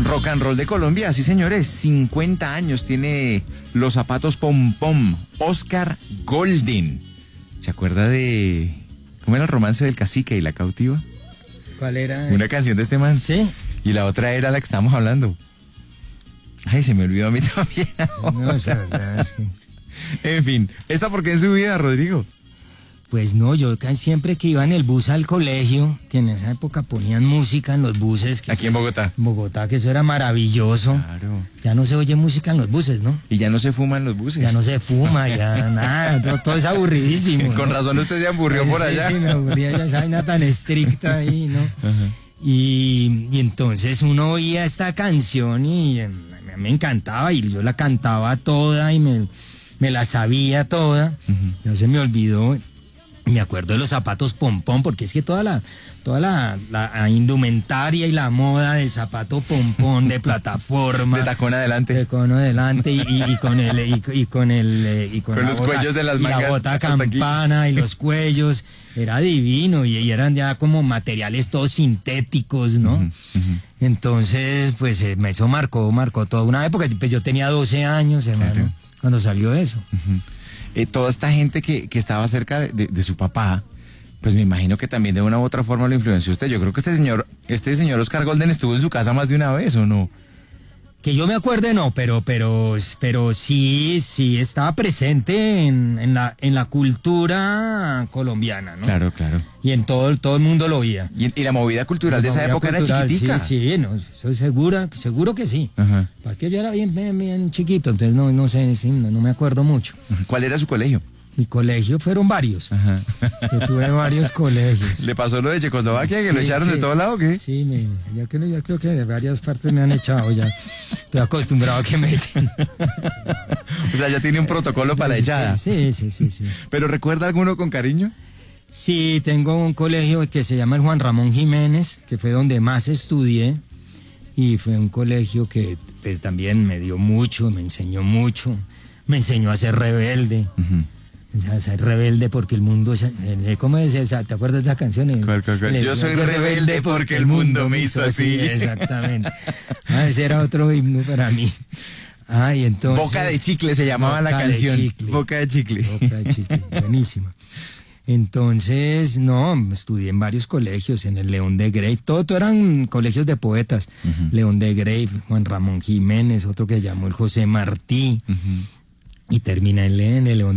Rock and roll de Colombia, sí señores, 50 años tiene los zapatos Pom Pom, Oscar Golden. ¿Se acuerda de cómo era el romance del cacique y la cautiva? ¿Cuál era? Una canción de este man. Sí. Y la otra era la que estábamos hablando. Ay, se me olvidó a mí también. No, es que... En fin, ¿esta por qué en su vida, Rodrigo? Pues no, yo siempre que iba en el bus al colegio, que en esa época ponían música en los buses. Aquí en Bogotá. En Bogotá, que eso era maravilloso. Claro. Ya no se oye música en los buses, ¿no? Y ya no se fuma en los buses. Ya no se fuma, ya nada, todo es aburridísimo. Con razón usted se aburrió por allá. Sí, me aburría ya esa vaina tan estricta ahí, ¿no? Ajá. Y entonces uno oía esta canción y me encantaba y yo la cantaba toda y me la sabía toda. Ya se me olvidó. Me acuerdo de los zapatos Pom Pom, porque es que toda la indumentaria y la moda del zapato Pom Pom de plataforma, de tacón adelante, con los cuellos de las mangas, y la bota campana y los cuellos, era divino y eran ya como materiales todos sintéticos, ¿no? Entonces, pues eso marcó toda una época. Pues yo tenía 12 años, hermano, claro, cuando salió eso. Toda esta gente que estaba cerca de su papá, pues me imagino que también de una u otra forma lo influenció usted. Yo creo que este señor Oscar Golden estuvo en su casa más de una vez, ¿o no? Que yo me acuerde no, pero sí estaba presente en la cultura colombiana, ¿no? Claro, claro. Y en todo el mundo lo oía. ¿Y la movida cultural de esa época era chiquitica? Sí, no, eso seguro que sí. Ajá. Es que yo era bien chiquito, entonces no sé, no me acuerdo mucho. ¿Cuál era su colegio? Mi colegio fueron varios. Ajá. Yo tuve varios colegios. ¿Le pasó lo de Checoslovaquia, que lo echaron de todo lado o qué? Sí, ya creo que de varias partes me han echado ya. Estoy acostumbrado a que me echen. O sea, ya tiene un protocolo para la echada. Sí. ¿Pero recuerda alguno con cariño? Sí, tengo un colegio que se llama el Juan Ramón Jiménez, que fue donde más estudié. Y fue un colegio que pues, también me dio mucho, me enseñó mucho. Me enseñó a ser rebelde. O sea, ser rebelde porque el mundo... ¿Cómo es esa? ¿Te acuerdas de esa canción? ¿Cuál? Yo soy rebelde porque el mundo me hizo así. Exactamente. Ese era otro himno para mí. Y entonces... Boca de chicle se llamaba la canción. Boca de chicle. Boca de chicle, buenísima. Entonces, estudié en varios colegios, en el León de Grave, todo eran colegios de poetas. León de Grave, Juan Ramón Jiménez, otro que llamó el José Martí, y terminé en el León